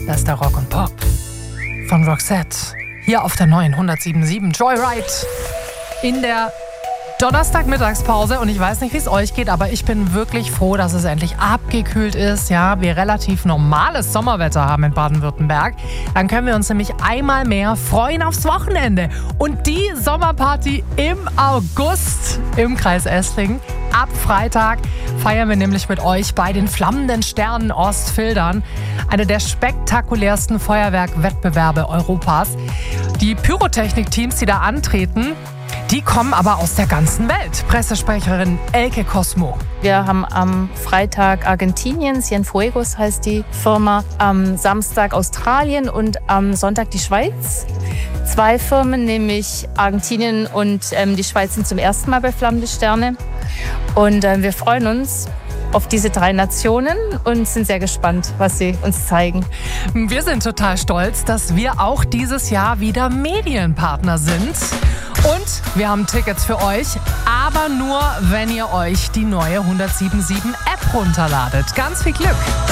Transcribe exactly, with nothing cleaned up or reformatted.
Das ist der Rock und Pop von Roxette. Hier auf der neuen hundertsieben Komma sieben Joyride in der Donnerstag-Mittagspause. Und ich weiß nicht, wie es euch geht, aber ich bin wirklich froh, dass es endlich abgekühlt ist. Ja, wir relativ normales Sommerwetter haben in Baden-Württemberg. Dann können wir uns nämlich einmal mehr freuen aufs Wochenende. Und die Sommerparty im August im Kreis Esslingen. Ab Freitag feiern wir nämlich mit euch bei den Flammenden Sternen Ostfildern. Eine der spektakulärsten Feuerwerkwettbewerbe Europas. Die Pyrotechnik-Teams, die da antreten, die kommen aber aus der ganzen Welt. Pressesprecherin Elke Cosmo. Wir haben am Freitag Argentinien, Cienfuegos heißt die Firma, am Samstag Australien und am Sonntag die Schweiz. Zwei Firmen, nämlich Argentinien und ähm, die Schweiz, sind zum ersten Mal bei Flammende Sterne. Und äh, wir freuen uns auf diese drei Nationen und sind sehr gespannt, was sie uns zeigen. Wir sind total stolz, dass wir auch dieses Jahr wieder Medienpartner sind. Und wir haben Tickets für euch, aber nur, wenn ihr euch die neue hundertsieben Komma sieben App runterladet. Ganz viel Glück!